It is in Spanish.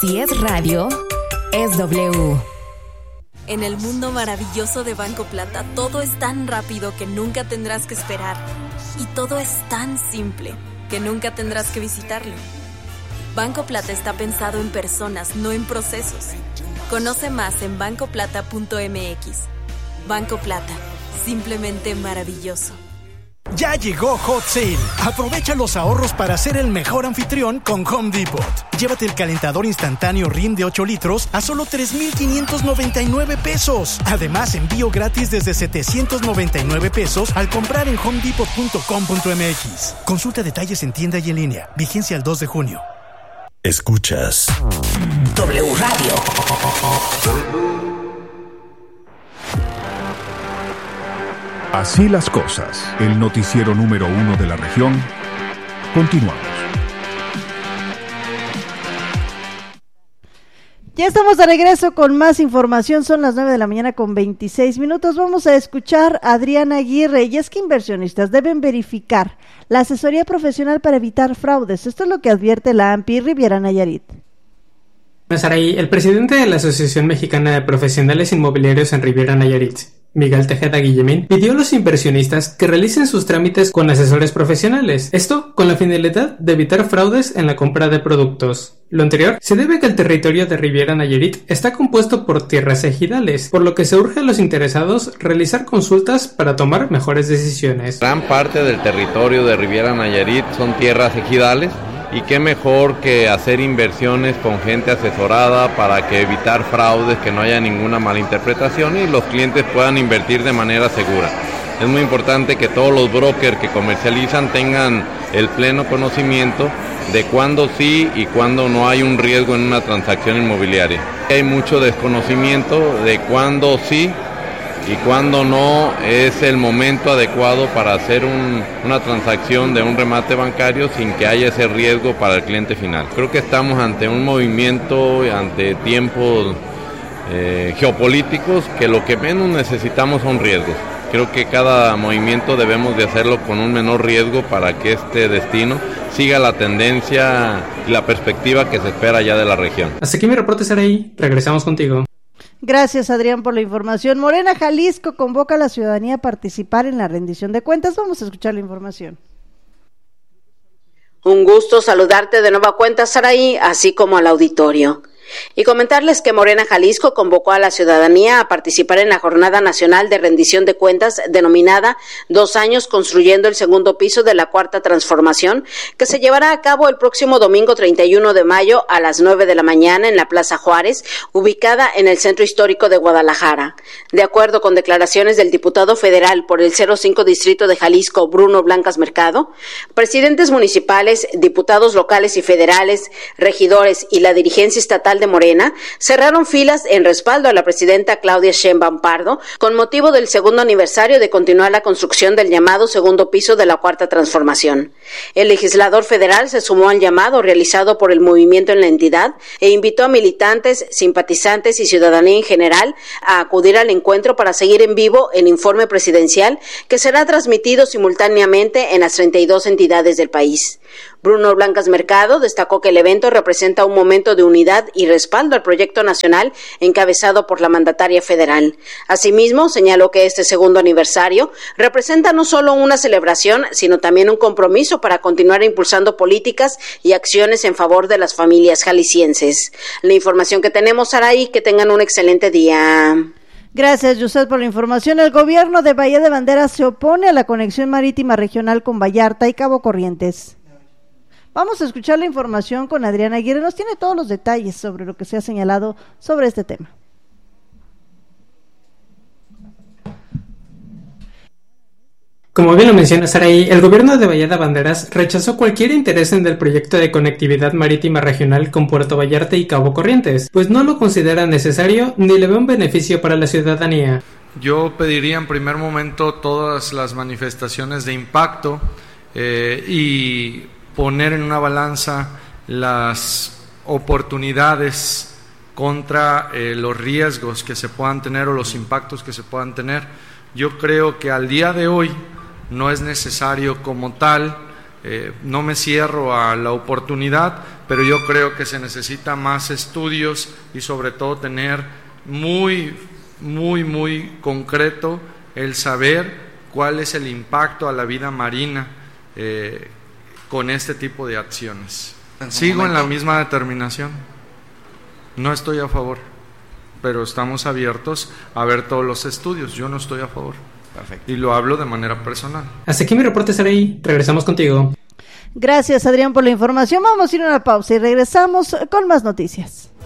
Si es radio, es W. En el mundo maravilloso de Banco Plata, todo es tan rápido que nunca tendrás que esperar. Y todo es tan simple que nunca tendrás que visitarlo. Banco Plata está pensado en personas, no en procesos. Conoce más en bancoplata.mx. Banco Plata, simplemente maravilloso. Ya llegó Hot Sale. Aprovecha los ahorros para ser el mejor anfitrión con Home Depot. Llévate el calentador instantáneo Rim de 8 litros a solo 3,599 pesos. Además, envío gratis desde 799 pesos al comprar en homedepot.com.mx. Consulta detalles en tienda y en línea. Vigencia el 2 de junio. Escuchas W Radio. Así las cosas, el noticiero número 1 de la región. Continuamos. Ya estamos de regreso con más información, son las 9 de la mañana con 26 minutos. Vamos a escuchar a Adriana Aguirre, y es que inversionistas deben verificar la asesoría profesional para evitar fraudes. Esto es lo que advierte la AMPI Riviera Nayarit. Saraí, el presidente de la Asociación Mexicana de Profesionales Inmobiliarios en Riviera Nayarit, Miguel Tejeda Guillemín, pidió a los inversionistas que realicen sus trámites con asesores profesionales, esto con la finalidad de evitar fraudes en la compra de productos. Lo anterior se debe a que el territorio de Riviera Nayarit está compuesto por tierras ejidales, por lo que se urge a los interesados realizar consultas para tomar mejores decisiones. Gran parte del territorio de Riviera Nayarit son tierras ejidales, y qué mejor que hacer inversiones con gente asesorada para que evitar fraudes, que no haya ninguna malinterpretación y los clientes puedan invertir de manera segura. Es muy importante que todos los brokers que comercializan tengan el pleno conocimiento de cuándo sí y cuándo no hay un riesgo en una transacción inmobiliaria. Hay mucho desconocimiento de cuándo sí y cuándo no es el momento adecuado para hacer una transacción de un remate bancario sin que haya ese riesgo para el cliente final. Creo que estamos ante un movimiento, ante tiempos geopolíticos, que lo que menos necesitamos son riesgos. Creo que cada movimiento debemos de hacerlo con un menor riesgo para que este destino siga la tendencia y la perspectiva que se espera ya de la región. Hasta aquí mi reporte, Saraí. Regresamos contigo. Gracias, Adrián, por la información. Morena Jalisco convoca a la ciudadanía a participar en la rendición de cuentas. Vamos a escuchar la información. Un gusto saludarte de nueva cuenta, Saraí, así como al auditorio. Y comentarles que Morena Jalisco convocó a la ciudadanía a participar en la Jornada Nacional de Rendición de Cuentas denominada 2 años construyendo el segundo piso de la Cuarta Transformación, que se llevará a cabo el próximo domingo 31 de mayo a las 9 de la mañana en la Plaza Juárez, ubicada en el Centro Histórico de Guadalajara. De acuerdo con declaraciones del diputado federal por el 05 Distrito de Jalisco, Bruno Blancas Mercado, presidentes municipales, diputados locales y federales, regidores y la dirigencia estatal de Morena cerraron filas en respaldo a la presidenta Claudia Sheinbaum Pardo con motivo del segundo aniversario de continuar la construcción del llamado segundo piso de la Cuarta Transformación. El legislador federal se sumó al llamado realizado por el movimiento en la entidad e invitó a militantes, simpatizantes y ciudadanía en general a acudir al encuentro para seguir en vivo el informe presidencial que será transmitido simultáneamente en las 32 entidades del país. Bruno Blancas Mercado destacó que el evento representa un momento de unidad y respaldo al proyecto nacional encabezado por la mandataria federal. Asimismo, señaló que este segundo aniversario representa no solo una celebración, sino también un compromiso para continuar impulsando políticas y acciones en favor de las familias jaliscienses. La información que tenemos, Saraí, que tengan un excelente día. Gracias, Yusel, por la información. El gobierno de Bahía de Banderas se opone a la conexión marítima regional con Vallarta y Cabo Corrientes. Vamos a escuchar la información con Adriana Aguirre. Nos tiene todos los detalles sobre lo que se ha señalado sobre este tema. Como bien lo menciona Saraí, el gobierno de Bahía de Banderas rechazó cualquier interés en el proyecto de conectividad marítima regional con Puerto Vallarta y Cabo Corrientes, pues no lo considera necesario ni le ve un beneficio para la ciudadanía. Yo pediría en primer momento todas las manifestaciones de impacto y poner en una balanza las oportunidades contra los riesgos que se puedan tener o los impactos que se puedan tener. Yo creo que al día de hoy no es necesario como tal, no me cierro a la oportunidad, pero yo creo que se necesita más estudios y sobre todo tener muy concreto el saber cuál es el impacto a la vida marina con este tipo de acciones. Sigo en la misma determinación, no estoy a favor, pero estamos abiertos a ver todos los estudios. Yo no estoy a favor. Perfecto. Y lo hablo de manera personal. Hasta aquí mi reporte, Saraí. Regresamos contigo. Gracias, Adrián, por la información. Vamos a ir a una pausa y regresamos con más noticias.